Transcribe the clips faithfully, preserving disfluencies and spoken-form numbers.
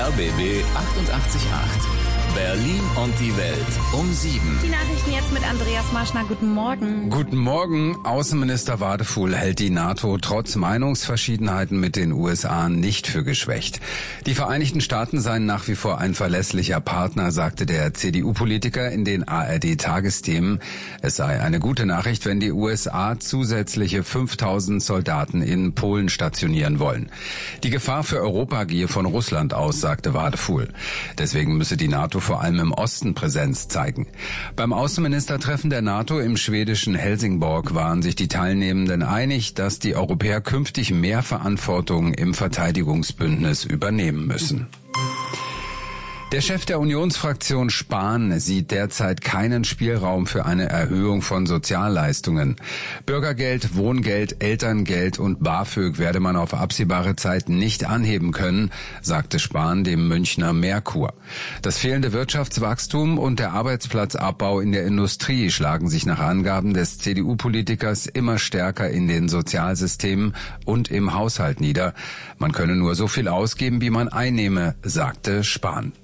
R B B achtundachtzig Komma acht. Berlin und die Welt um sieben. Die Nachrichten jetzt mit Andreas Marschner. Guten Morgen. Guten Morgen. Außenminister Wadefuhl hält die NATO trotz Meinungsverschiedenheiten mit den U S A nicht für geschwächt. Die Vereinigten Staaten seien nach wie vor ein verlässlicher Partner, sagte der C D U-Politiker in den A R D-Tagesthemen. Es sei eine gute Nachricht, wenn die U S A zusätzliche fünftausend Soldaten in Polen stationieren wollen. Die Gefahr für Europa gehe von Russland aus, sagte Wadefuhl. Deswegen müsse die NATO vor allem im Osten Präsenz zeigen. Beim Außenministertreffen der NATO im schwedischen Helsingborg waren sich die Teilnehmenden einig, dass die Europäer künftig mehr Verantwortung im Verteidigungsbündnis übernehmen müssen. Der Chef der Unionsfraktion Spahn sieht derzeit keinen Spielraum für eine Erhöhung von Sozialleistungen. Bürgergeld, Wohngeld, Elterngeld und BAföG werde man auf absehbare Zeit nicht anheben können, sagte Spahn dem Münchner Merkur. Das fehlende Wirtschaftswachstum und der Arbeitsplatzabbau in der Industrie schlagen sich nach Angaben des C D U-Politikers immer stärker in den Sozialsystemen und im Haushalt nieder. Man könne nur so viel ausgeben, wie man einnehme, sagte Spahn.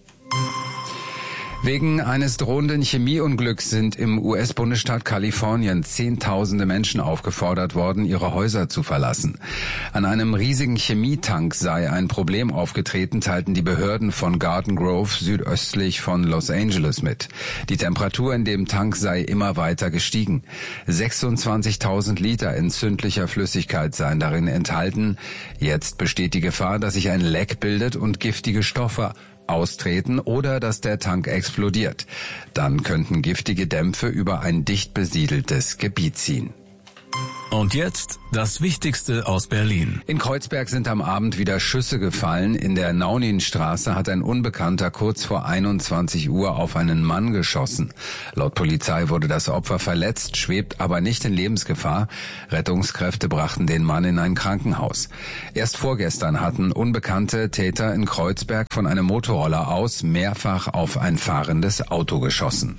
Wegen eines drohenden Chemieunglücks sind im U S-Bundesstaat Kalifornien Zehntausende Menschen aufgefordert worden, ihre Häuser zu verlassen. An einem riesigen Chemietank sei ein Problem aufgetreten, teilten die Behörden von Garden Grove südöstlich von Los Angeles mit. Die Temperatur in dem Tank sei immer weiter gestiegen. sechsundzwanzigtausend Liter entzündlicher Flüssigkeit seien darin enthalten. Jetzt besteht die Gefahr, dass sich ein Leck bildet und giftige Stoffe austreten oder dass der Tank explodiert. Dann könnten giftige Dämpfe über ein dicht besiedeltes Gebiet ziehen. Und jetzt das Wichtigste aus Berlin. In Kreuzberg sind am Abend wieder Schüsse gefallen. In der Nauninstraße hat ein Unbekannter kurz vor einundzwanzig Uhr auf einen Mann geschossen. Laut Polizei wurde das Opfer verletzt, schwebt aber nicht in Lebensgefahr. Rettungskräfte brachten den Mann in ein Krankenhaus. Erst vorgestern hatten unbekannte Täter in Kreuzberg von einem Motorroller aus mehrfach auf ein fahrendes Auto geschossen.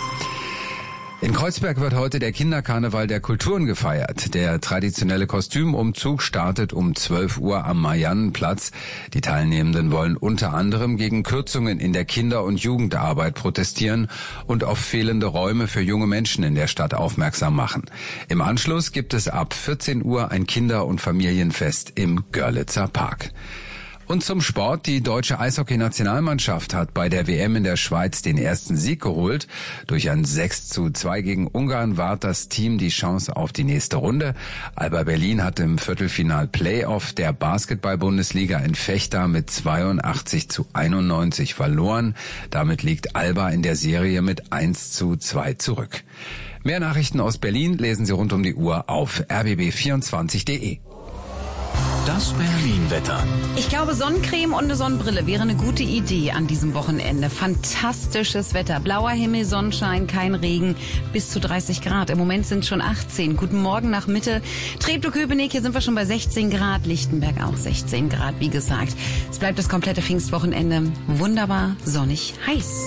In Kreuzberg wird heute der Kinderkarneval der Kulturen gefeiert. Der traditionelle Kostümumzug startet um zwölf Uhr am Mariannenplatz. Die Teilnehmenden wollen unter anderem gegen Kürzungen in der Kinder- und Jugendarbeit protestieren und auf fehlende Räume für junge Menschen in der Stadt aufmerksam machen. Im Anschluss gibt es ab vierzehn Uhr ein Kinder- und Familienfest im Görlitzer Park. Und zum Sport. Die deutsche Eishockey-Nationalmannschaft hat bei der W M in der Schweiz den ersten Sieg geholt. Durch ein sechs zu zwei gegen Ungarn wahrt das Team die Chance auf die nächste Runde. Alba Berlin hat im Viertelfinal-Playoff der Basketball-Bundesliga in Vechta mit zweiundachtzig zu einundneunzig verloren. Damit liegt Alba in der Serie mit eins zu zwei zurück. Mehr Nachrichten aus Berlin lesen Sie rund um die Uhr auf r b b vierundzwanzig punkt de. Das Berlin-Wetter. Ich glaube, Sonnencreme und eine Sonnenbrille wäre eine gute Idee an diesem Wochenende. Fantastisches Wetter. Blauer Himmel, Sonnenschein, kein Regen, bis zu dreißig Grad. Im Moment sind es schon achtzehn. Guten Morgen nach Mitte. Treptow-Köpenick, hier sind wir schon bei sechzehn Grad. Lichtenberg auch sechzehn Grad, wie gesagt. Es bleibt das komplette Pfingstwochenende wunderbar, sonnig, heiß.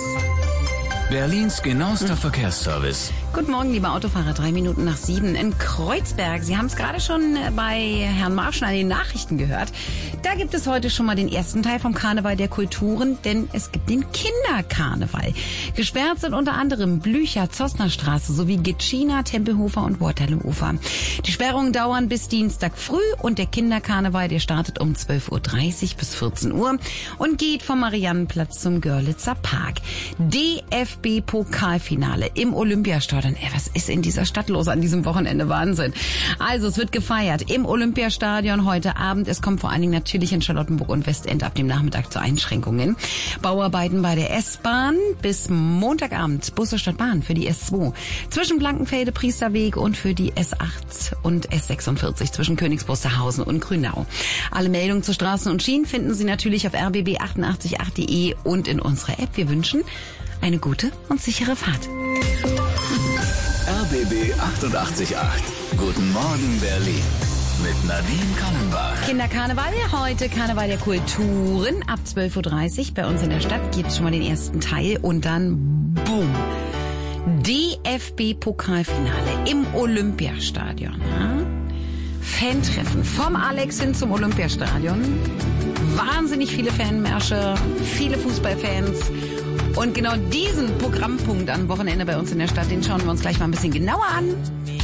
Berlins genauester Verkehrsservice. Guten Morgen, liebe Autofahrer, drei Minuten nach sieben in Kreuzberg. Sie haben es gerade schon bei Herrn Marschner in den Nachrichten gehört. Da gibt es heute schon mal den ersten Teil vom Karneval der Kulturen, denn es gibt den Kinderkarneval. Gesperrt sind unter anderem Blücher, Zossnerstraße sowie Gitschina, Tempelhofer und Waterloo-Ufer. Die Sperrungen dauern bis Dienstag früh und der Kinderkarneval, der startet um zwölf Uhr dreißig bis vierzehn Uhr und geht vom Mariannenplatz zum Görlitzer Park. D F B-Pokalfinale im Olympiastadion. Ey, was ist in dieser Stadt los an diesem Wochenende? Wahnsinn. Also, es wird gefeiert im Olympiastadion heute Abend. Es kommt vor allen Dingen natürlich in Charlottenburg und Westend ab dem Nachmittag zu Einschränkungen. Bauarbeiten bei der S-Bahn bis Montagabend. Busse statt Bahn für die S zwei. Zwischen Blankenfelde, Priesterweg und für die S acht und S sechsundvierzig zwischen Königsbrust, Hausen und Grünau. Alle Meldungen zu Straßen und Schienen finden Sie natürlich auf r b b achtundachtzig punkt acht punkt de und in unserer App. Wir wünschen eine gute und sichere Fahrt. R B B achtundachtzig Komma acht. Guten Morgen Berlin. Mit Nadine Kannenbach. Kinderkarneval, heute Karneval der Kulturen ab zwölf Uhr dreißig. Bei uns in der Stadt gibt's schon mal den ersten Teil und dann boom. D F B-Pokalfinale im Olympiastadion. Ja? Fantreffen vom Alex hin zum Olympiastadion. wahnsinnig viele Fanmärsche, viele Fußballfans. Und genau diesen Programmpunkt am Wochenende bei uns in der Stadt, den schauen wir uns gleich mal ein bisschen genauer an.